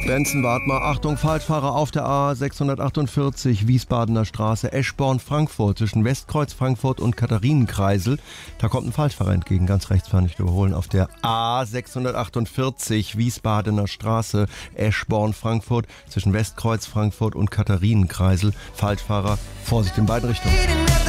Benson, wart mal, Achtung, Falschfahrer auf der A648, Wiesbadener Straße, Eschborn-Frankfurt, zwischen Westkreuz Frankfurt und Katharinenkreisel. Da kommt ein Falschfahrer entgegen, ganz rechts fahren, nicht überholen, auf der A648, Wiesbadener Straße, Eschborn-Frankfurt, zwischen Westkreuz Frankfurt und Katharinenkreisel. Falschfahrer, Vorsicht in beiden Richtungen.